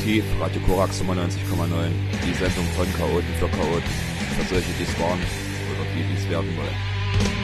Radioaktiv, Radio Korax 95,9. Die Sendung von Chaoten für Chaoten. Für solche, die es waren oder die es werden wollen.